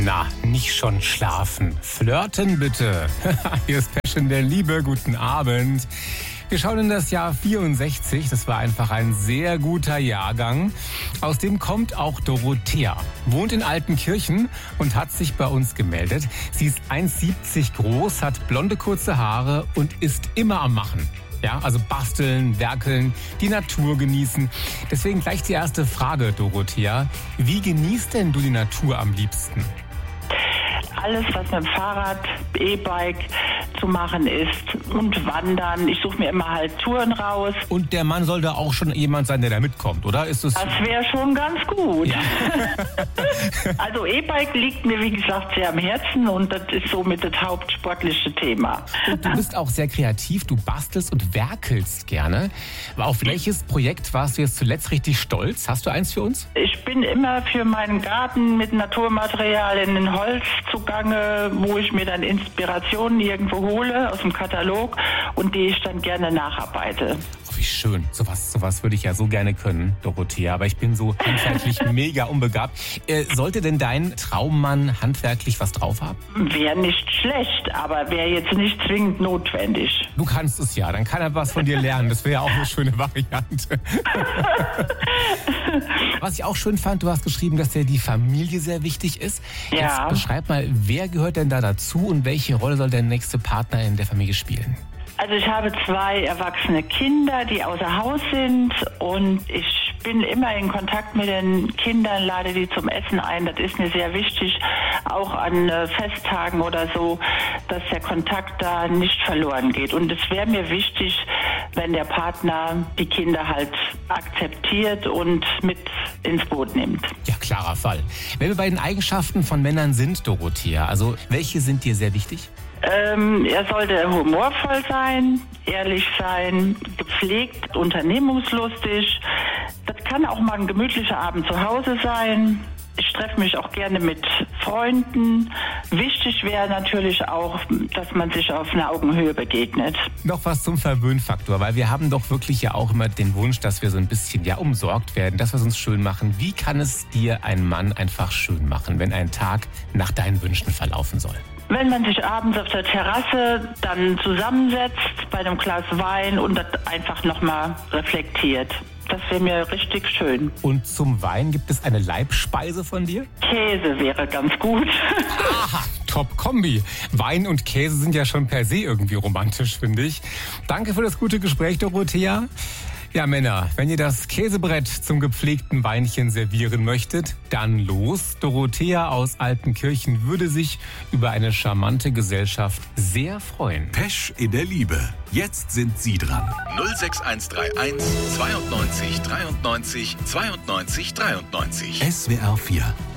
Na, nicht schon schlafen. Flirten bitte. Hier ist Pesch in der Liebe. Guten Abend. Wir schauen in das Jahr 64. Das war einfach ein sehr guter Jahrgang. Aus dem kommt auch Dorothea. Wohnt in Altenkirchen und hat sich bei uns gemeldet. Sie ist 1,70 groß, hat blonde kurze Haare und ist immer am Machen. Ja, also basteln, werkeln, die Natur genießen. Deswegen gleich die erste Frage, Dorothea. Wie genießt denn du die Natur am liebsten? Alles, was mit dem Fahrrad, E-Bike zu machen ist und wandern. Ich suche mir immer halt Touren raus. Und der Mann soll da auch schon jemand sein, der da mitkommt, oder? Ist es? Das wäre schon ganz gut. Ja. Also E-Bike liegt mir, wie gesagt, sehr am Herzen und das ist somit das hauptsportliche Thema. Und du bist auch sehr kreativ, du bastelst und werkelst gerne. Aber auf welches Projekt warst du jetzt zuletzt richtig stolz? Hast du eins für uns? Ich bin immer für meinen Garten mit Naturmaterialien in Holz zugange, wo ich mir dann Inspirationen irgendwo hole aus dem Katalog und die ich dann gerne nacharbeite. Oh, wie schön. Sowas würde ich ja so gerne können, Dorothea. Aber ich bin so handwerklich mega unbegabt. Sollte denn dein Traummann handwerklich was drauf haben? Wäre nicht schlecht, aber wäre jetzt nicht zwingend notwendig. Du kannst es ja, dann kann er was von dir lernen. Das wäre ja auch eine schöne Variante. Was ich auch schön fand, du hast geschrieben, dass dir die Familie sehr wichtig ist. Ja. Jetzt beschreib mal, wer gehört denn da dazu und welche Rolle soll der nächste Partner in der Familie spielen? Also ich habe 2 erwachsene Kinder, die außer Haus sind und ich bin immer in Kontakt mit den Kindern, lade die zum Essen ein. Das ist mir sehr wichtig, auch an Festtagen oder so, dass der Kontakt da nicht verloren geht. Und es wäre mir wichtig, wenn der Partner die Kinder halt akzeptiert und mit ins Boot nimmt. Ja, klarer Fall. Wenn wir bei den Eigenschaften von Männern sind, Dorothea, also welche sind dir sehr wichtig? Er sollte humorvoll sein, ehrlich sein, gepflegt, unternehmungslustig. Das kann auch mal ein gemütlicher Abend zu Hause sein. Ich treffe mich auch gerne mit Freunden. Wichtig wäre natürlich auch, dass man sich auf einer Augenhöhe begegnet. Noch was zum Verwöhnfaktor, weil wir haben doch wirklich ja auch immer den Wunsch, dass wir so ein bisschen umsorgt werden, dass wir es uns schön machen. Wie kann es dir ein Mann einfach schön machen, wenn ein Tag nach deinen Wünschen verlaufen soll? Wenn man sich abends auf der Terrasse dann zusammensetzt bei einem Glas Wein und das einfach nochmal reflektiert. Das wäre mir richtig schön. Und zum Wein gibt es eine Leibspeise von dir? Käse wäre ganz gut. Aha, Top-Kombi. Wein und Käse sind ja schon per se irgendwie romantisch, finde ich. Danke für das gute Gespräch, Dorothea. Ja, Männer, wenn ihr das Käsebrett zum gepflegten Weinchen servieren möchtet, dann los. Dorothea aus Altenkirchen würde sich über eine charmante Gesellschaft sehr freuen. Pesch in der Liebe. Jetzt sind Sie dran. 06131 92 93 92 93. SWR 4